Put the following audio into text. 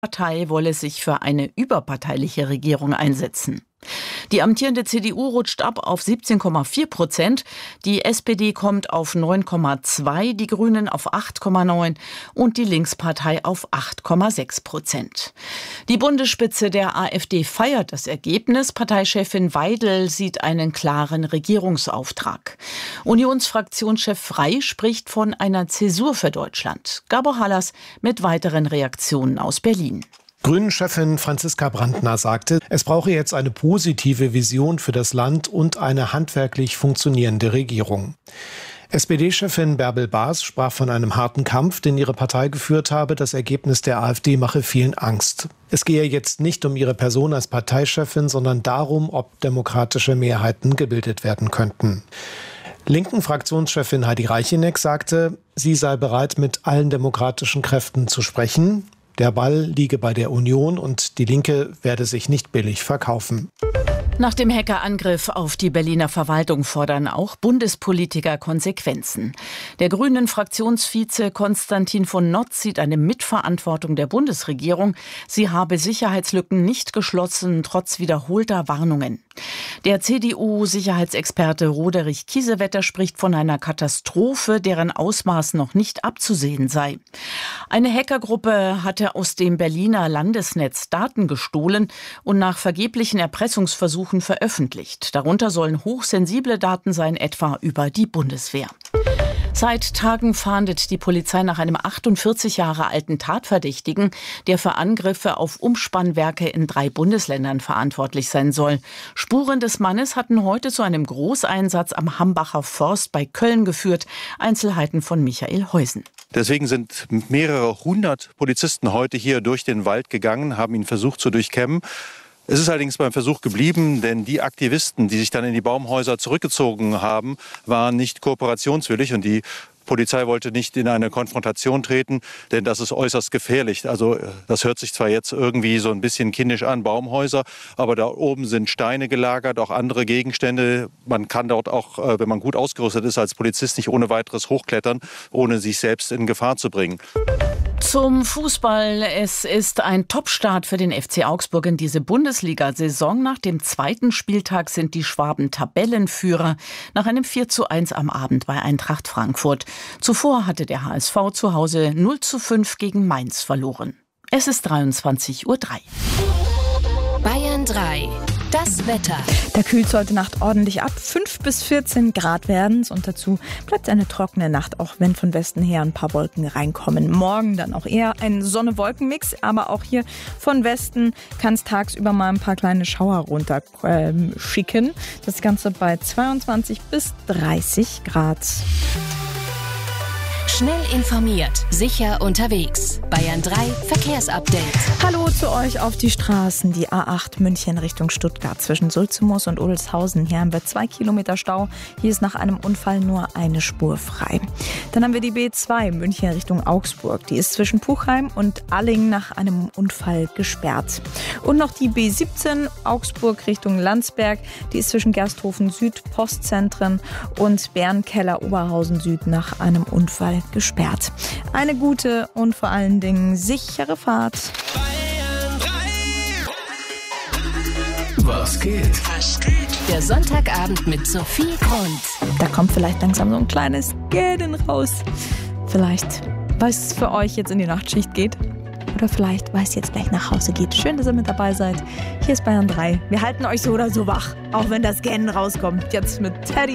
Partei wolle sich für eine überparteiliche Regierung einsetzen. Die amtierende CDU rutscht ab auf 17,4%, die SPD kommt auf 9,2%, die Grünen auf 8,9% und die Linkspartei auf 8,6%. Die Bundesspitze der AfD feiert das Ergebnis. Parteichefin Weidel sieht einen klaren Regierungsauftrag. Unionsfraktionschef Frey spricht von einer Zäsur für Deutschland. Gabor Hallas mit weiteren Reaktionen aus Berlin. Grünen-Chefin Franziska Brandner sagte, es brauche jetzt eine positive Vision für das Land und eine handwerklich funktionierende Regierung. SPD-Chefin Bärbel Baas sprach von einem harten Kampf, den ihre Partei geführt habe. Das Ergebnis der AfD mache vielen Angst. Es gehe jetzt nicht um ihre Person als Parteichefin, sondern darum, ob demokratische Mehrheiten gebildet werden könnten. Linken Fraktionschefin Heidi Reicheneck sagte, sie sei bereit, mit allen demokratischen Kräften zu sprechen. Der Ball liege bei der Union und die Linke werde sich nicht billig verkaufen. Nach dem Hackerangriff auf die Berliner Verwaltung fordern auch Bundespolitiker Konsequenzen. Der Grünen-Fraktionsvize Konstantin von Notz sieht eine Mitverantwortung der Bundesregierung. Sie habe Sicherheitslücken nicht geschlossen, trotz wiederholter Warnungen. Der CDU-Sicherheitsexperte Roderich Kiesewetter spricht von einer Katastrophe, deren Ausmaß noch nicht abzusehen sei. Eine Hackergruppe hatte aus dem Berliner Landesnetz Daten gestohlen und nach vergeblichen Erpressungsversuchen veröffentlicht. Darunter sollen hochsensible Daten sein, etwa über die Bundeswehr. Seit Tagen fahndet die Polizei nach einem 48 Jahre alten Tatverdächtigen, der für Angriffe auf Umspannwerke in 3 Bundesländern verantwortlich sein soll. Spuren des Mannes hatten heute zu einem Großeinsatz am Hambacher Forst bei Köln geführt. Einzelheiten von Michael Heusen. Deswegen sind mehrere hundert Polizisten heute hier durch den Wald gegangen, haben ihn versucht zu durchkämmen. Es ist allerdings beim Versuch geblieben, denn die Aktivisten, die sich dann in die Baumhäuser zurückgezogen haben, waren nicht kooperationswillig und die Polizei wollte nicht in eine Konfrontation treten, denn das ist äußerst gefährlich. Also das hört sich zwar jetzt irgendwie so ein bisschen kindisch an, Baumhäuser, aber da oben sind Steine gelagert, auch andere Gegenstände. Man kann dort auch, wenn man gut ausgerüstet ist, als Polizist nicht ohne weiteres hochklettern, ohne sich selbst in Gefahr zu bringen. Zum Fußball. Es ist ein Topstart für den FC Augsburg in diese Bundesliga-Saison. Nach dem 2. Spieltag sind die Schwaben Tabellenführer nach einem 4:1 am Abend bei Eintracht Frankfurt. Zuvor hatte der HSV zu Hause 0:5 gegen Mainz verloren. Es ist 23:03 Uhr. Bayern 3. Das Wetter. Da kühlt es heute Nacht ordentlich ab. 5 bis 14 Grad werden es und dazu bleibt eine trockene Nacht, auch wenn von Westen her ein paar Wolken reinkommen. Morgen dann auch eher ein Sonne-Wolken-Mix, aber auch hier von Westen kann es tagsüber mal ein paar kleine Schauer runter schicken. Das Ganze bei 22 bis 30 Grad. Schnell informiert, sicher unterwegs. Bayern 3 Verkehrsupdate. Hallo zu euch auf die Straßen. Die A8 München Richtung Stuttgart zwischen Sulzimoos und Odelshausen. Hier haben wir 2 Kilometer Stau. Hier ist nach einem Unfall nur eine Spur frei. Dann haben wir die B2 München Richtung Augsburg. Die ist zwischen Puchheim und Alling nach einem Unfall gesperrt. Und noch die B17 Augsburg Richtung Landsberg. Die ist zwischen Gersthofen Süd, Postzentren und Bernkeller Oberhausen Süd nach einem Unfall gesperrt. Eine gute und vor allen Dingen sichere Fahrt. Was geht? Der Sonntagabend mit Sophie Grund. Da kommt vielleicht langsam so ein kleines Gähnen raus. Vielleicht, weil es für euch jetzt in die Nachtschicht geht. Oder vielleicht, weil es jetzt gleich nach Hause geht. Schön, dass ihr mit dabei seid. Hier ist Bayern 3. Wir halten euch so oder so wach. Auch wenn das Gähnen rauskommt. Jetzt mit Teddy.